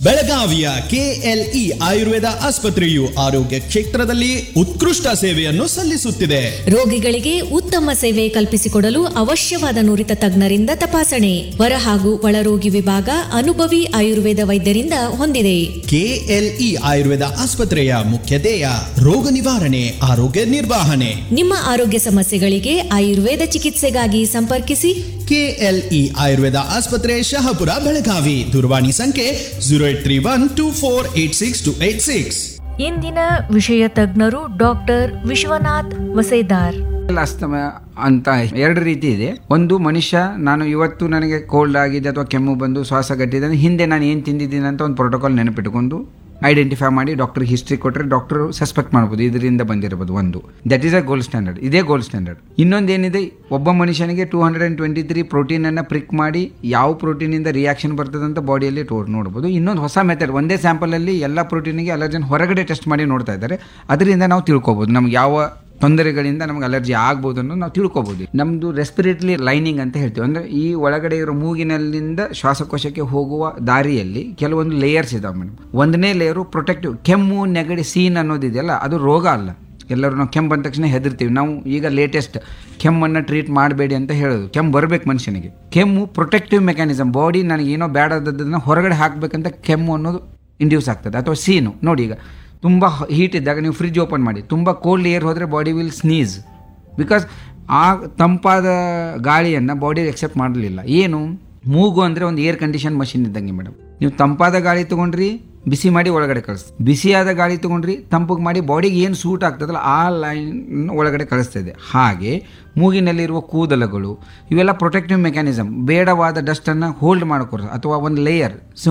ಬೆಳಗಾವಿಯ ಕೆಎಲ್ಇ ಆಯುರ್ವೇದ ಆಸ್ಪತ್ರೆಯು ಆರೋಗ್ಯ ಕ್ಷೇತ್ರದಲ್ಲಿ ಉತ್ಕೃಷ್ಟ ಸೇವೆಯನ್ನು ಸಲ್ಲಿಸುತ್ತಿದೆ. ರೋಗಿಗಳಿಗೆ ಉತ್ತಮ ಸೇವೆ ಕಲ್ಪಿಸಿಕೊಡಲು ಅವಶ್ಯವಾದ ನುರಿತ ತಜ್ಞರಿಂದ ತಪಾಸಣೆ, ಹೊರ ಹಾಗೂ ಒಳರೋಗಿ ವಿಭಾಗ ಅನುಭವಿ ಆಯುರ್ವೇದ ವೈದ್ಯರಿಂದ ಹೊಂದಿದೆ. ಕೆಎಲ್ಇ ಆಯುರ್ವೇದ ಆಸ್ಪತ್ರೆಯ ಮುಖ್ಯ ಧ್ಯೇಯ ರೋಗ ನಿವಾರಣೆ, ಆರೋಗ್ಯ ನಿರ್ವಹಣೆ. ನಿಮ್ಮ ಆರೋಗ್ಯ ಸಮಸ್ಯೆಗಳಿಗೆ ಆಯುರ್ವೇದ ಚಿಕಿತ್ಸೆಗಾಗಿ ಸಂಪರ್ಕಿಸಿ. ಕೆಎಲ್ಇ ಆಯುರ್ವೇದ ಆಸ್ಪತ್ರೆ, ಶಹಾಪುರ, ಬೆಳಗಾವಿ. ದೂರವಾಣಿ ಸಂಖ್ಯೆ 0831248686. ಇಂದಿನ ವಿಷಯ ತಜ್ಞರು ಡಾಕ್ಟರ್ ವಿಶ್ವನಾಥ್ ವಸೇದಾರ್. ಅಸ್ತಮ ಅಂತ ಎರಡು ರೀತಿ ಇದೆ. ಒಂದು, ಮನುಷ್ಯ ನಾನು ಇವತ್ತು ನನಗೆ ಕೋಲ್ಡ್ ಆಗಿದೆ ಅಥವಾ ಕೆಮ್ಮು ಬಂದು ಶ್ವಾಸ ಗಟ್ಟಿದೆ, ಹಿಂದೆ ನಾನು ಏನು ತಿಂದಿದ್ದೀನಿ ಅಂತ ಒಂದು ಪ್ರೋಟೋಕಾಲ್ ನೆನಪಿಟ್ಟುಕೊಂಡು ಐಡೆಂಟಿಫೈ ಮಾಡಿ ಡಾಕ್ಟರ್ಗೆ ಹಿಸ್ಟ್ರಿ ಕೊಟ್ಟರೆ ಡಾಕ್ಟರ್ ಸಸ್ಪೆಕ್ಟ್ ಮಾಡ್ಬೋದು ಇದರಿಂದ ಬಂದಿರಬಹುದು. ಒಂದು, that is a gold standard. ಇದೇ ಗೋಲ್ಡ್ ಸ್ಟ್ಯಾಂಡರ್ಡ್. ಇನ್ನೊಂದೇನಿದೆ, ಒಬ್ಬ ಮನುಷ್ಯನಿಗೆ 223 ಪ್ರೋಟೀನನ್ನು ಪ್ರಿಕ್ ಮಾಡಿ ಯಾವ ಪ್ರೋಟೀನಿಂದ ರಿಯಾಕ್ಷನ್ ಬರ್ತದಂತ ಬಾಡಿಯಲ್ಲಿ ನೋಡ್ಬೋದು. ಇನ್ನೊಂದು ಹೊಸ ಮೆಥಡ್, ಒಂದೇ ಸ್ಯಾಂಪಲಲ್ಲಿ ಎಲ್ಲ ಪ್ರೋಟೀನಿಗೆ ಅಲರ್ಜನ್ ಹೊರಗಡೆ ಟೆಸ್ಟ್ ಮಾಡಿ ನೋಡ್ತಾ ಇದ್ದಾರೆ. ಅದರಿಂದ ನಾವು ತಿಳ್ಕೊಬೋದು ನಮ್ಗೆ ಯಾವ ತೊಂದರೆಗಳಿಂದ ನಮ್ಗೆ ಅಲರ್ಜಿ ಆಗ್ಬೋದು ಅನ್ನೋದು ನಾವು ತಿಳ್ಕೊಬೋದು. ನಮ್ಮದು ರೆಸ್ಪಿರೇಟರಿ ಲೈನಿಂಗ್ ಅಂತ ಹೇಳ್ತೀವಿ. ಅಂದರೆ ಈ ಒಳಗಡೆ ಇರೋ ಮೂಗಿನಲ್ಲಿಂದ ಶ್ವಾಸಕೋಶಕ್ಕೆ ಹೋಗುವ ದಾರಿಯಲ್ಲಿ ಕೆಲವೊಂದು ಲೇಯರ್ಸ್ ಇದಾವೆ ಮೇಡಮ್. ಒಂದನೇ ಲೇಯರು ಪ್ರೊಟೆಕ್ಟಿವ್. ಕೆಮ್ಮು, ನೆಗಡಿ, ಸೀನ್ ಅನ್ನೋದಿದೆಯಲ್ಲ, ಅದು ರೋಗ ಅಲ್ಲ. ಎಲ್ಲರೂ ನಾವು ಕೆಮ್ಮು ಬಂದ ತಕ್ಷಣ ಹೆದರ್ತೀವಿ. ನಾವು ಈಗ ಲೇಟೆಸ್ಟ್ ಕೆಮ್ಮನ್ನು ಟ್ರೀಟ್ ಮಾಡಬೇಡಿ ಅಂತ ಹೇಳೋದು. ಕೆಮ್ಮು ಬರಬೇಕು ಮನುಷ್ಯನಿಗೆ. ಕೆಮ್ಮು ಪ್ರೊಟೆಕ್ಟಿವ್ ಮೆಕ್ಯಾನಿಸಮ್. ಬಾಡಿ ನನಗೆ ಏನೋ ಬೇಡದನ್ನು ಹೊರಗಡೆ ಹಾಕಬೇಕಂತ ಕೆಮ್ಮು ಅನ್ನೋದು ಇಂಡ್ಯೂಸ್ ಆಗ್ತದೆ. ಅಥವಾ ಸೀನು ನೋಡಿ, ಈಗ ತುಂಬ ಹೀಟ್ ಇದ್ದಾಗ ನೀವು ಫ್ರಿಜ್ ಓಪನ್ ಮಾಡಿ, ತುಂಬ ಕೋಲ್ಡ್ ಏರ್ ಹೋದರೆ ಬಾಡಿ ವಿಲ್ ಸ್ನೀಸ್. ಬಿಕಾಸ್ ಆ ತಂಪಾದ ಗಾಳಿಯನ್ನು ಬಾಡಿ ಎಕ್ಸೆಪ್ಟ್ ಮಾಡಲಿಲ್ಲ. ಏನು, ಮೂಗು ಅಂದರೆ ಒಂದು ಏರ್ ಕಂಡೀಷನ್ ಮಷಿನ್ ಇದ್ದಂಗೆ ಮೇಡಮ್. ನೀವು ತಂಪಾದ ಗಾಳಿ ತೊಗೊಂಡ್ರಿ, ಬಿಸಿ ಮಾಡಿ ಒಳಗಡೆ ಕಳಿಸ್ತೀವಿ. ಬಿಸಿಯಾದ ಗಾಳಿ ತೊಗೊಂಡ್ರಿ, ತಂಪಿಗೆ ಮಾಡಿ ಬಾಡಿಗೆ ಏನು ಸೂಟ್ ಆಗ್ತದಲ್ಲ ಆ ಲೈನ್ ಒಳಗಡೆ ಕಳಿಸ್ತದೆ. ಹಾಗೆ ಮೂಗಿನಲ್ಲಿರುವ ಕೂದಲುಗಳು ಇವೆಲ್ಲ ಪ್ರೊಟೆಕ್ಟಿವ್ ಮೆಕ್ಯಾನಿಸಮ್. ಬೇಡವಾದ ಡಸ್ಟನ್ನು ಹೋಲ್ಡ್ ಮಾಡ್ಕೊಡ್ತಾರೆ. ಅಥವಾ ಒಂದು ಲೇಯರ್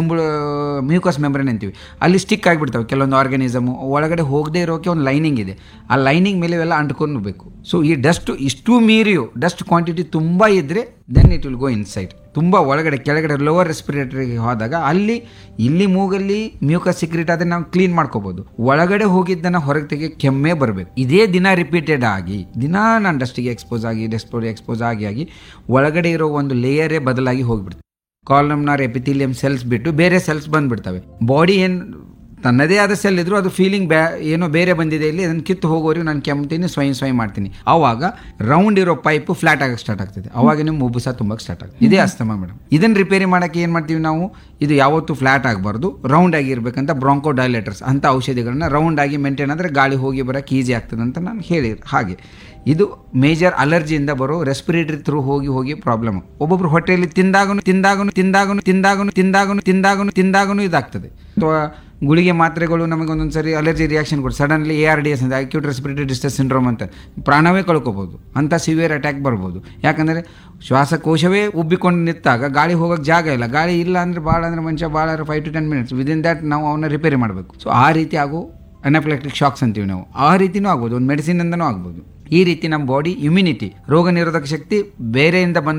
ಮ್ಯೂಕಸ್ ಮೆಂಬ್ರೇನ್ ಅಂತೀವಿ, ಅಲ್ಲಿ ಸ್ಟಿಕ್ ಆಗಿಬಿಡ್ತವೆ ಕೆಲವೊಂದು ಆರ್ಗಾನಿಸಮು. ಒಳಗಡೆ ಹೋಗದೇ ಇರೋಕ್ಕೆ ಒಂದು ಲೈನಿಂಗ್ ಇದೆ. ಆ ಲೈನಿಂಗ್ ಮೇಲೆ ಇವೆಲ್ಲ ಅಂಟ್ಕೊಳ್ಬೇಕು. ಸೊ ಈ ಡಸ್ಟ್ ಇಷ್ಟು ಮೀರಿಯು ಡಸ್ಟ್ ಕ್ವಾಂಟಿಟಿ ತುಂಬ ಇದ್ದರೆ then it will go inside. ತುಂಬ ಒಳಗಡೆ ಕೆಳಗಡೆ ಲೋವರ್ ರೆಸ್ಪಿರೇಟರಿಗೆ ಹೋದಾಗ ಇಲ್ಲಿ ಮೂಗಲ್ಲಿ ಮ್ಯೂಕಸ್ ಸಿಕ್ರೆಟ್ ಆದರೆ ನಾವು ಕ್ಲೀನ್ ಮಾಡ್ಕೋಬೋದು. ಒಳಗಡೆ ಹೋಗಿದ್ದನ್ನು ಹೊರಗೆ ತೆಗೆ ಕೆಮ್ಮೆ ಬರಬೇಕು. ಇದೇ ದಿನ ರಿಪೀಟೆಡ್ ಆಗಿ ನಾನು ಡಸ್ಟಿಗೆ ಎಕ್ಸ್ಪೋಸ್ ಆಗಿ ಒಳಗಡೆ ಇರೋ ಒಂದು ಲೇಯರೇ ಬದಲಾಗಿ ಹೋಗ್ಬಿಡ್ತದೆ. ಕಾಲಮ್ನಾರ್ ಎಪಿಥೀಲಿಯಂ ಸೆಲ್ಸ್ ಬಿಟ್ಟು ಬೇರೆ ಸೆಲ್ಸ್ ಬಂದ್ಬಿಡ್ತವೆ. ಬಾಡಿ ಏನು ತನ್ನದೇ ಆದ ಸೆಲ್ ಇದ್ರು ಅದು ಫೀಲಿಂಗ್ ಏನೋ ಬೇರೆ ಬಂದಿದೆ, ಇಲ್ಲಿ ಅದನ್ನು ಕಿತ್ತು ಹೋಗೋರಿಗೆ ನಾನು ಕೆಮ್ತೀನಿ, ಸ್ವಯಂ ಮಾಡ್ತೀನಿ. ಆವಾಗ ರೌಂಡ್ ಇರೋ ಪೈಪು ಫ್ಲಾಟ್ ಆಗಕ್ಕೆ ಸ್ಟಾರ್ಟ್ ಆಗ್ತದೆ. ಅವಾಗ ನಿಮ್ಮ ಉಬ್ಬಸ ತುಂಬಕ್ಕೆ ಸ್ಟಾರ್ಟ್ ಆಗ್ತದೆ. ಇದೇ ಅಸ್ತಮ ಮೇಡಮ್. ಇದನ್ನು ರಿಪೇರಿ ಮಾಡೋಕ್ಕೆ ಏನು ಮಾಡ್ತೀವಿ ನಾವು, ಇದು ಯಾವತ್ತೂ ಫ್ಲಾಟ್ ಆಗಬಾರ್ದು, ರೌಂಡ್ ಆಗಿರ್ಬೇಕಂತ ಬ್ರಾಂಕೋ ಡೈಲೇಟರ್ಸ್ ಅಂತ ಔಷಧಿಗಳನ್ನ ರೌಂಡ್ ಆಗಿ ಮೇಂಟೈನ್ ಆದರೆ ಗಾಳಿ ಹೋಗಿ ಬರೋಕ್ಕೆ ಈಸಿ ಆಗ್ತದೆ ಅಂತ ನಾನು ಹೇಳಿ. ಹಾಗೆ ಇದು ಮೇಜರ್ ಅಲರ್ಜಿಯಿಂದ ಬರೋ ರೆಸ್ಪಿರೇಟರಿ ಥ್ರೂ ಹೋಗಿ ಪ್ರಾಬ್ಲಮ್. ಒಬ್ಬೊಬ್ರು ಹೊಟ್ಟೆಯಲ್ಲಿ ತಿಂದಾಗನು ಇದಾಗ್ತದೆ. ಅಥವಾ ಗುಳಿಗೆ ಮಾತ್ರೆಗಳು ನಮಗೆ ಒಂದೊಂದು ಸರಿ ಅಲರ್ಜಿ ರಿಯಾಕ್ಷನ್ ಕೊಡು, ಸಡನ್ಲಿ ARDS ಅಂತ ಅಕ್ಯೂಟ್ ರೆಸ್ಪಿರೇಟರಿ ಡಿಸ್ಟ್ರೆಸ್ ಸಿಂಡ್ರೋಮ್ ಅಂತ ಪ್ರಾಣವೇ ಕಳ್ಕೊಬೋದು. ಅಂಥ ಸಿವಿಯರ್ ಅಟ್ಯಾಕ್ ಬರ್ಬೋದು. ಯಾಕಂದರೆ ಶ್ವಾಸಕೋಶವೇ ಉಬ್ಬಿಕೊಂಡು ನಿಂತಾಗ ಗಾಳಿ ಹೋಗೋಕ್ಕೆ ಜಾಗ ಇಲ್ಲ. ಗಾಳಿ ಇಲ್ಲ ಅಂದರೆ ಮನುಷ್ಯ 5 to 10 minutes ವಿದಿನ್ ದ್ಯಾಟ್ ನಾವು ಅವನ್ನ ರಿಪೇರಿ ಮಾಡಬೇಕು. ಸೊ ಆ ರೀತಿ ಆಗೋ ಅನಾಫಿಲಾಕ್ಟಿಕ್ ಶಾಕ್ಸ್ ಅಂತೀವಿ ನಾವು. ಆ ರೀತಿನೂ ಆಗ್ಬೋದು, ಒಂದು ಮೆಡಿಸಿನಿಂದನೂ ಆಗ್ಬೋದು. ಈ ರೀತಿ ನಮ್ಮ ಬಾಡಿ ಇಮ್ಯುನಿಟಿ, ರೋಗ ನಿರೋಧಕ ಶಕ್ತಿ ಬೇರೆಯಿಂದ ಬಂದ